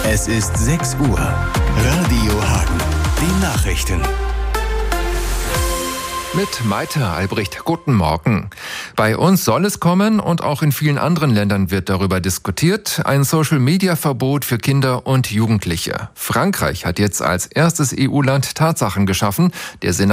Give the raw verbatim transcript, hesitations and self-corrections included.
Es ist sechs Uhr. Radio Hagen. Die Nachrichten. Mit Maite Albrecht. Guten Morgen. Bei uns soll es kommen und auch in vielen anderen Ländern wird darüber diskutiert. Ein Social-Media-Verbot für Kinder und Jugendliche. Frankreich hat jetzt als erstes E U-Land Tatsachen geschaffen. Der Senat